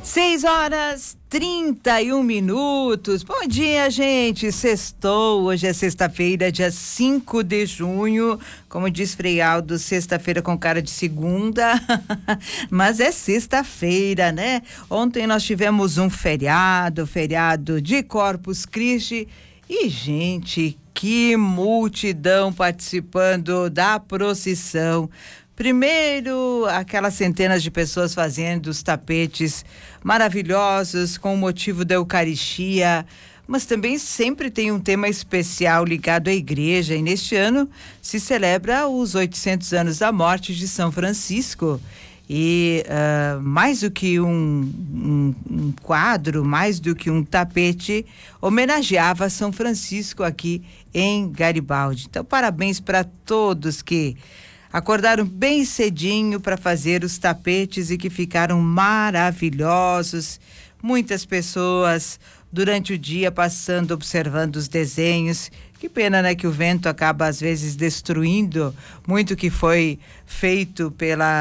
6h31. Bom dia, gente. Sextou. Hoje é sexta-feira, dia 5 de junho. Como diz Frei Aldo, sexta-feira com cara de segunda. Mas é sexta-feira, né? Ontem nós tivemos um feriado de Corpus Christi. E, gente, que multidão participando da procissão. Primeiro, aquelas centenas de pessoas fazendo os tapetes maravilhosos com o motivo da Eucaristia, mas também sempre tem um tema especial ligado à igreja, e neste ano se celebra os 800 anos da morte de São Francisco. E mais do que um quadro, mais do que um tapete, homenageava São Francisco aqui em Garibaldi. Então, parabéns para todos que acordaram bem cedinho para fazer os tapetes e que ficaram maravilhosos. Muitas pessoas durante o dia passando, observando os desenhos. Que pena, né, que o vento acaba às vezes destruindo muito que foi feito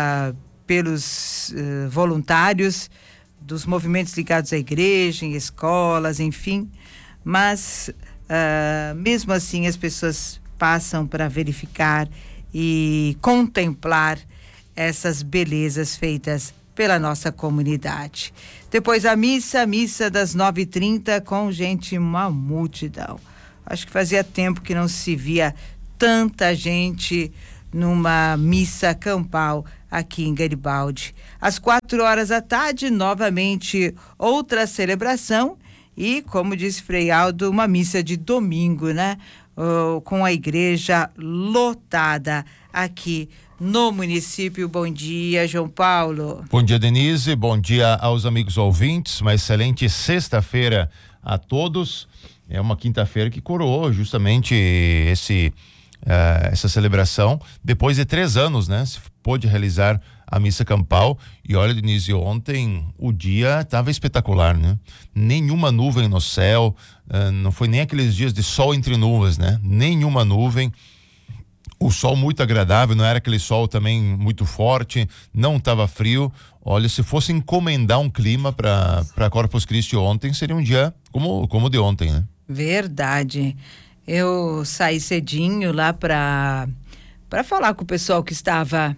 pelos voluntários dos movimentos ligados à igreja, em escolas, enfim. Mas mesmo assim as pessoas passam para verificar e contemplar essas belezas feitas pela nossa comunidade. Depois a missa das 9h30 com uma multidão. Acho que fazia tempo que não se via tanta gente numa missa campal aqui em Garibaldi. Às 16h, novamente outra celebração e, como disse Frei Aldo, uma missa de domingo, né? Com a igreja lotada aqui no município. Bom dia, João Paulo. Bom dia, Denise. Bom dia aos amigos ouvintes. Uma excelente sexta-feira a todos. É uma quinta-feira que coroou justamente essa celebração. Depois de 3 anos, né? Se pôde realizar a missa campal. E olha, Denise, ontem o dia estava espetacular, né? Nenhuma nuvem no céu, não foi nem aqueles dias de sol entre nuvens, né? Nenhuma nuvem. O sol muito agradável, não era aquele sol também muito forte, não estava frio. Olha, se fosse encomendar um clima para Corpus Christi ontem, seria um dia como o de ontem, né? Verdade. Eu saí cedinho lá para falar com o pessoal que estava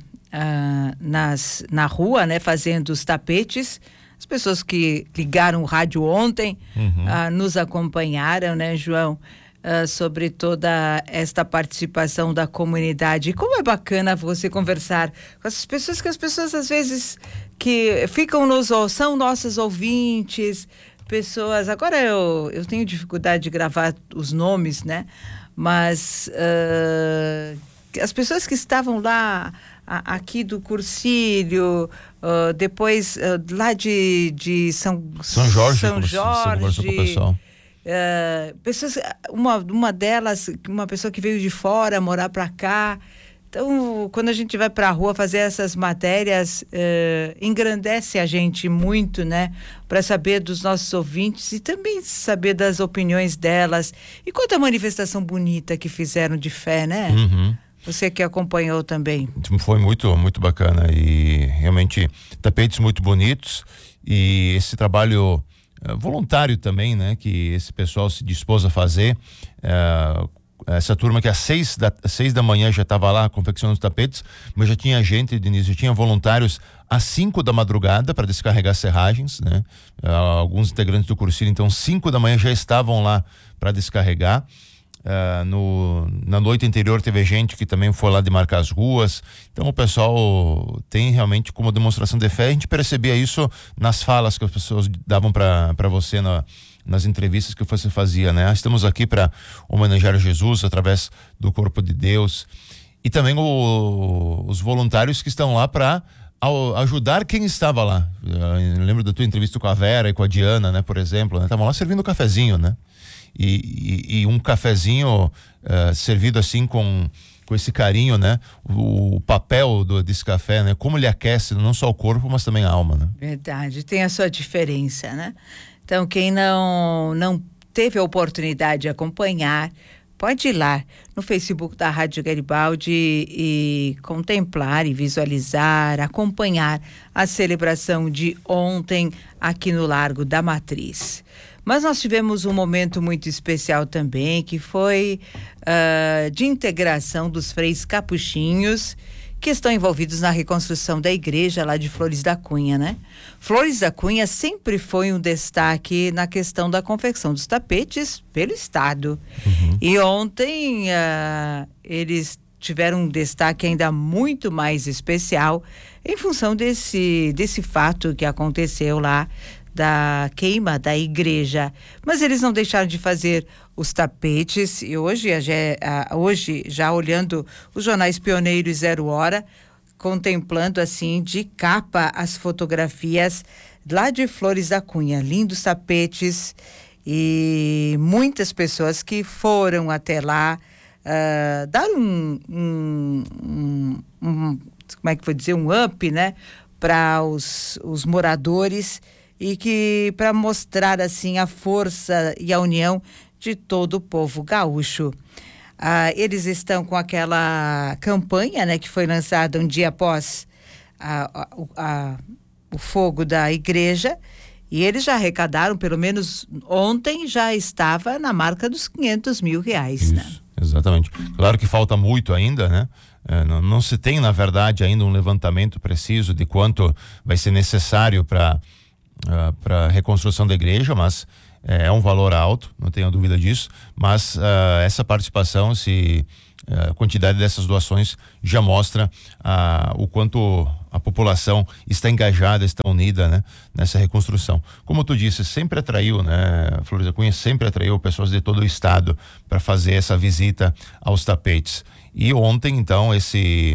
na rua, né, fazendo os tapetes. As pessoas que ligaram o rádio ontem nos acompanharam, né, João, sobre toda esta participação da comunidade. E como é bacana você conversar com essas pessoas, que as pessoas às vezes que ficam são nossos ouvintes, pessoas. Agora eu tenho dificuldade de gravar os nomes, né? Mas as pessoas que estavam lá aqui do Cursilho, depois lá de São Jorge, conversou com o pessoal. Pessoas, uma delas, uma pessoa que veio de fora morar para cá. Então, quando a gente vai para a rua fazer essas matérias, engrandece a gente muito, né? Para saber dos nossos ouvintes e também saber das opiniões delas. E quanta manifestação bonita que fizeram de fé, né? Você que acompanhou também. Foi muito, muito bacana e realmente tapetes muito bonitos e esse trabalho voluntário também, né? Que esse pessoal se dispôs a fazer. Essa turma que às 6 da manhã já estava lá confeccionando os tapetes, mas já tinha gente, Denise, já tinha voluntários às 5 da madrugada para descarregar serragens, né? Alguns integrantes do cursilho, então 5 da manhã já estavam lá para descarregar. Na noite anterior teve gente que também foi lá demarcar as ruas. Então o pessoal tem realmente como demonstração de fé. A gente percebia isso nas falas que as pessoas davam para você nas entrevistas que você fazia, né? Estamos aqui para homenagear Jesus através do corpo de Deus e também os voluntários que estão lá para ajudar quem estava lá. Eu lembro da tua entrevista com a Vera e com a Diana, né? Por exemplo, né? Estavam lá servindo um cafezinho, né? E um cafezinho servido assim com esse carinho, né? O papel desse café, né? Como ele aquece não só o corpo, mas também a alma, né? Verdade, tem a sua diferença, né? Então, quem não teve a oportunidade de acompanhar, pode ir lá no Facebook da Rádio Garibaldi e contemplar e visualizar, acompanhar a celebração de ontem aqui no Largo da Matriz. Mas nós tivemos um momento muito especial também, que foi de integração dos freis capuchinhos, que estão envolvidos na reconstrução da igreja lá de Flores da Cunha, né? Flores da Cunha sempre foi um destaque na questão da confecção dos tapetes pelo Estado. E ontem eles tiveram um destaque ainda muito mais especial em função desse fato que aconteceu lá da queima da igreja. Mas eles não deixaram de fazer os tapetes e hoje já olhando os jornais Pioneiro e Zero Hora, contemplando assim de capa as fotografias lá de Flores da Cunha, lindos tapetes e muitas pessoas que foram até lá dar como é que vou dizer, um up, né, para os moradores e que para mostrar assim a força e a união de todo o povo gaúcho. Eles estão com aquela campanha, né, que foi lançada um dia após o fogo da igreja, e eles já arrecadaram, pelo menos ontem já estava na marca dos R$500 mil, Isso, né? Exatamente. Claro que falta muito ainda, né? Não se tem, na verdade, ainda um levantamento preciso de quanto vai ser necessário para a reconstrução da igreja, mas é um valor alto, não tenho dúvida disso, mas essa participação, a quantidade dessas doações já mostra o quanto a população está engajada, está unida, né, nessa reconstrução. Como tu disse, sempre atraiu, né, Flores da Cunha sempre atraiu pessoas de todo o estado para fazer essa visita aos tapetes. E ontem, então, esse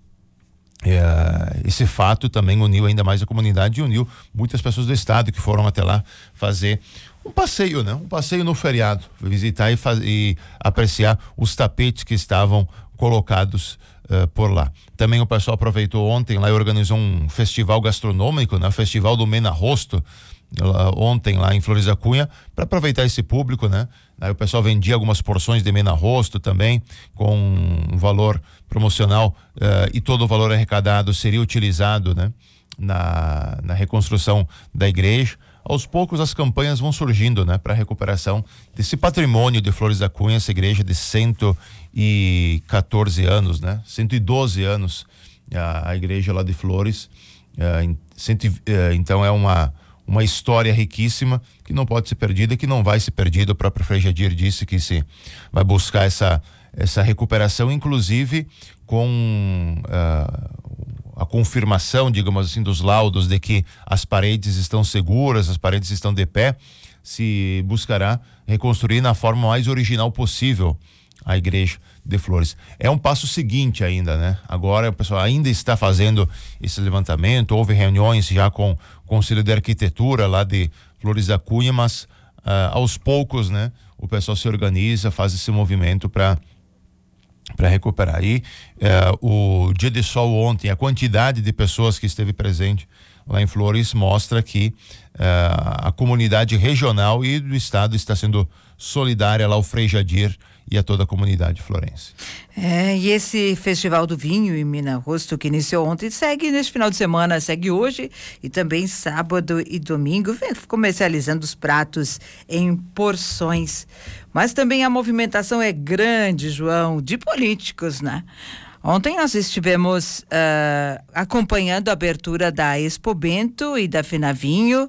fato também uniu ainda mais a comunidade e uniu muitas pessoas do estado que foram até lá fazer um passeio, né? Um passeio no feriado, visitar e apreciar os tapetes que estavam colocados por lá. Também o pessoal aproveitou ontem lá e organizou um festival gastronômico, né? O Festival do Mena Rosto, ontem lá em Flores da Cunha, para aproveitar esse público, né? Aí o pessoal vendia algumas porções de mena rosto também, com um valor promocional, e todo o valor arrecadado seria utilizado, né, na reconstrução da igreja. Aos poucos as campanhas vão surgindo, né, para a recuperação desse patrimônio de Flores da Cunha, essa igreja de 114 anos, né? 112 anos, a igreja lá de Flores. Então é uma história riquíssima que não pode ser perdida, que não vai ser perdida. O próprio Frei Jadir disse que se vai buscar essa recuperação, inclusive com a confirmação, digamos assim, dos laudos de que as paredes estão seguras, as paredes estão de pé, se buscará reconstruir na forma mais original possível a igreja de Flores. É um passo seguinte ainda, né? Agora o pessoal ainda está fazendo esse levantamento, houve reuniões já com o Conselho de Arquitetura lá de Flores da Cunha, mas aos poucos, né, o pessoal se organiza, faz esse movimento para recuperar. E o dia de sol ontem, a quantidade de pessoas que esteve presente lá em Flores mostra que a comunidade regional e do estado está sendo solidária lá ao Frei Jadir e a toda a comunidade florense. E esse Festival do Vinho em Mena Rosto, que iniciou ontem, segue neste final de semana, segue hoje e também sábado e domingo, comercializando os pratos em porções. Mas também a movimentação é grande, João, de políticos, né? Ontem nós estivemos acompanhando a abertura da Expo Bento e da Finavinho.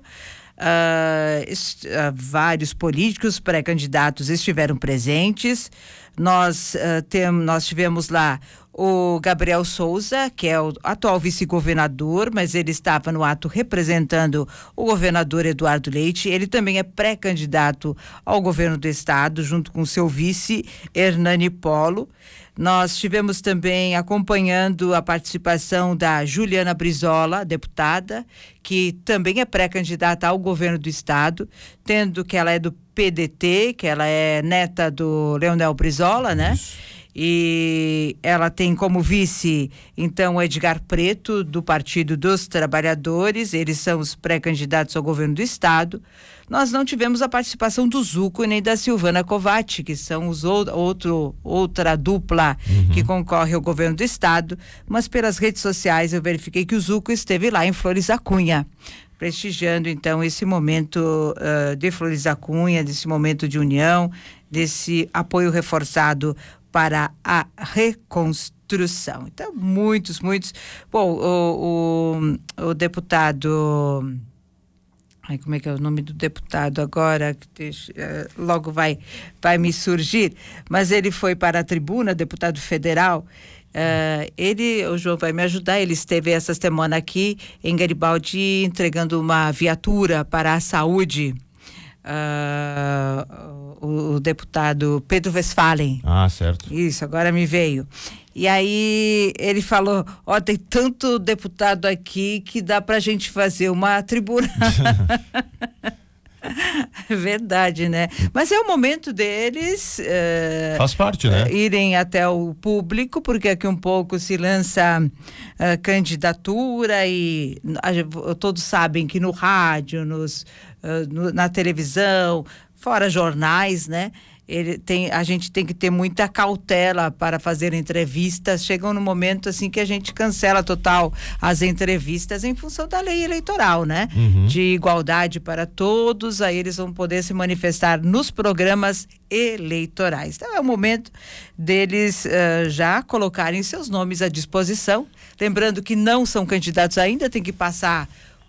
Vários políticos pré-candidatos estiveram presentes. Nós tivemos lá o Gabriel Souza, que é o atual vice-governador, mas ele estava no ato representando o governador Eduardo Leite. Ele também é pré-candidato ao governo do estado, junto com seu vice Hernani Polo. Nós tivemos também acompanhando a participação da Juliana Brizola, deputada, que também é pré-candidata ao governo do estado, tendo que ela é do PDT, que ela é neta do Leonel Brizola, né? Isso. e ela tem como vice, então, o Edgar Preto, do Partido dos Trabalhadores. Eles são os pré-candidatos ao governo do estado. Nós não tivemos a participação do Zuco e nem da Silvana Covatti, que são outra dupla que concorre ao governo do estado, mas pelas redes sociais eu verifiquei que o Zuco esteve lá em Flores da Cunha, prestigiando então esse momento de Flores da Cunha, desse momento de união, desse apoio reforçado para a reconstrução. Então, muitos. Bom, o deputado. Ai, como é que é o nome do deputado agora? Logo vai me surgir. Mas ele foi para a tribuna, deputado federal. O João vai me ajudar. Ele esteve essa semana aqui em Garibaldi entregando uma viatura para a saúde. O deputado Pedro Westphalen. Ah, certo. Isso, agora me veio. E aí ele falou, tem tanto deputado aqui que dá pra gente fazer uma tribuna. Verdade, né? Mas é o momento deles faz parte, né? Irem até o público, porque aqui um pouco se lança candidatura e todos sabem que no rádio, na televisão, fora jornais, né? A gente tem que ter muita cautela para fazer entrevistas. Chegam no momento assim que a gente cancela total as entrevistas em função da lei eleitoral, né? De igualdade para todos, aí eles vão poder se manifestar nos programas eleitorais. Então é o momento deles já colocarem seus nomes à disposição, lembrando que não são candidatos ainda, tem que passar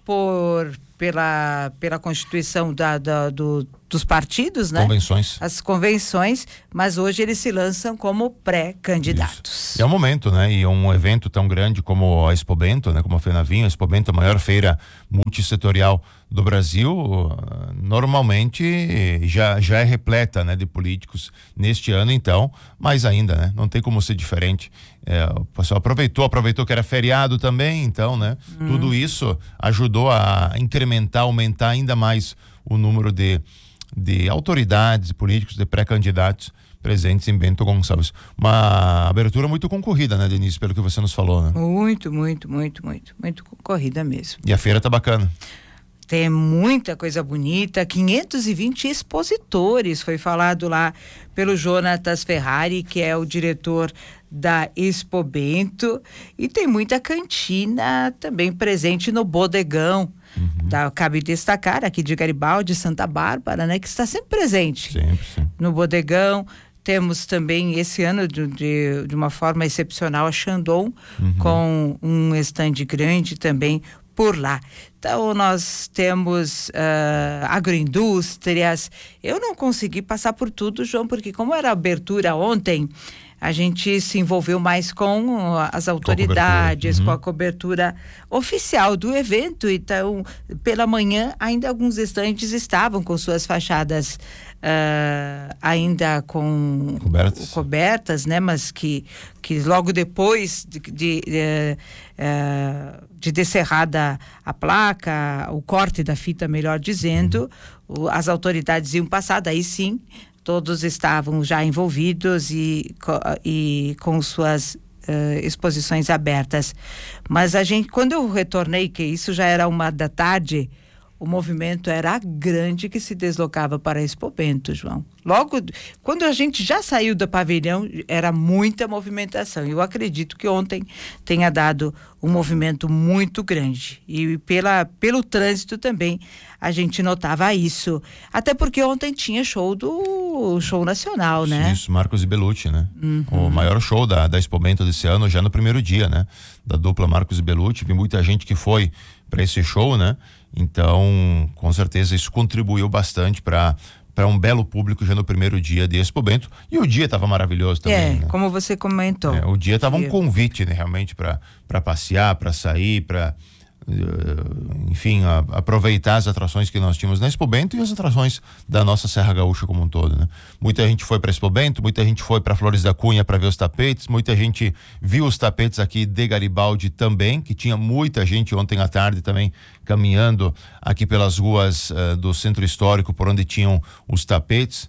pela constituição dos partidos, né? Convenções. As convenções, mas hoje eles se lançam como pré-candidatos. É um momento, né? E um evento tão grande como a Expobento, né? Como a FENAVIM, a Expobento, a maior feira multissetorial do Brasil, normalmente já é repleta, né, de políticos neste ano, então, mais ainda, né? Não tem como ser diferente. O pessoal aproveitou que era feriado também, então, né? Tudo isso ajudou a incrementar, aumentar ainda mais o número de autoridades, políticos, de pré-candidatos presentes em Bento Gonçalves. Uma abertura muito concorrida, né, Denise, pelo que você nos falou, né? Muito concorrida mesmo. E a feira tá bacana. Tem muita coisa bonita, 520 expositores, foi falado lá pelo Jonatas Ferrari, que é o diretor da Expobento, e tem muita cantina também presente no bodegão. Cabe destacar aqui de Garibaldi, Santa Bárbara, né, que está sempre presente. Sempre. No bodegão. Temos também esse ano de uma forma excepcional a Shandong, com um estande grande também por lá. Então nós temos agroindústrias. Eu não consegui passar por tudo, João, porque como era a abertura ontem, a gente se envolveu mais com as autoridades, com a cobertura oficial do evento. Então, pela manhã, ainda alguns estandes estavam com suas fachadas ainda cobertas, né? Mas que logo depois de descerrada a placa, o corte da fita, melhor dizendo, as autoridades iam passar, daí sim, todos estavam já envolvidos e com suas exposições abertas. Mas quando eu retornei, que isso já era 1h da tarde, o movimento era grande que se deslocava para a Expobento, João. Logo, quando a gente já saiu do pavilhão, era muita movimentação. Eu acredito que ontem tenha dado um movimento muito grande. E pelo trânsito também a gente notava isso. Até porque ontem tinha show nacional, né? Isso, Marcos e Bellucci, né? O maior show da Expobento desse ano, já no primeiro dia, né? Da dupla Marcos e Bellucci. Vi muita gente que foi para esse show, né? Então, com certeza isso contribuiu bastante para um belo público já no primeiro dia de Expobento. E o dia estava maravilhoso também, né? Como você comentou. O dia estava um convite, né, realmente para passear, para sair, para enfim, aproveitar as atrações que nós tínhamos na Expobento e as atrações da nossa Serra Gaúcha como um todo, né? Muita gente foi para Expobento, muita gente foi para Flores da Cunha para ver os tapetes, muita gente viu os tapetes aqui de Garibaldi também, que tinha muita gente ontem à tarde também caminhando aqui pelas ruas do Centro Histórico por onde tinham os tapetes.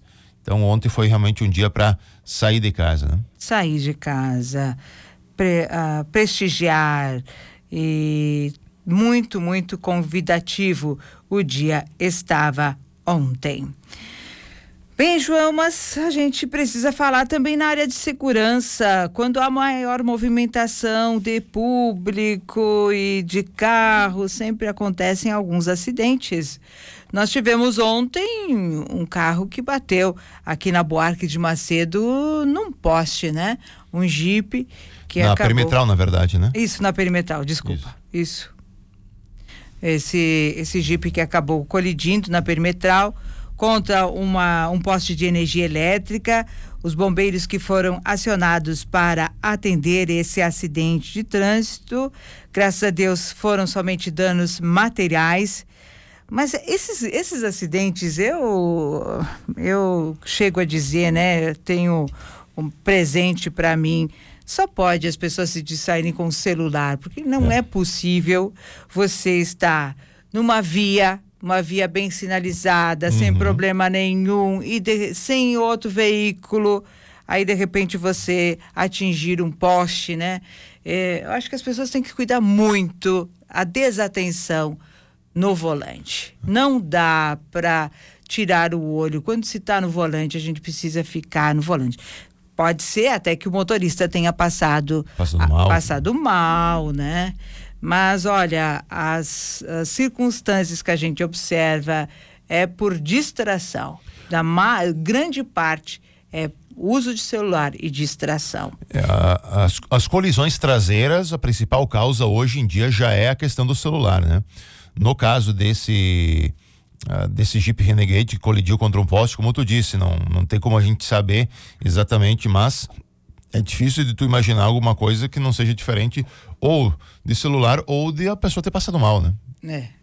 Então ontem foi realmente um dia para sair de casa, né? Sair de casa, prestigiar, e muito, muito convidativo o dia estava ontem. Bem, João, mas a gente precisa falar também na área de segurança. Quando há maior movimentação de público e de carro, sempre acontecem alguns acidentes. Nós tivemos ontem um carro que bateu aqui na Buarque de Macedo num poste, né? Um Jeep que na acabou... Perimetral, na verdade, né? Isso, na Perimetral, desculpa. Isso. Esse Jeep que acabou colidindo na Perimetral contra um poste de energia elétrica. Os bombeiros que foram acionados para atender esse acidente de trânsito, graças a Deus foram somente danos materiais. Mas esses acidentes, eu chego a dizer, né, eu tenho um presente para mim, só pode as pessoas se distraírem com o celular, porque não é possível você estar numa via bem sinalizada, sem problema nenhum, e sem outro veículo, aí de repente você atingir um poste, né? Eu acho que as pessoas têm que cuidar muito a desatenção no volante. Não dá para tirar o olho. Quando se está no volante, a gente precisa ficar no volante. Pode ser até que o motorista tenha passado mal, né? Mas, olha, as circunstâncias que a gente observa é por distração. Grande parte é uso de celular e distração. As colisões traseiras, a principal causa hoje em dia já é a questão do celular, né? No caso desse Jeep Renegade que colidiu contra um poste, como tu disse, não tem como a gente saber exatamente, mas é difícil de tu imaginar alguma coisa que não seja diferente ou de celular ou de a pessoa ter passado mal, né?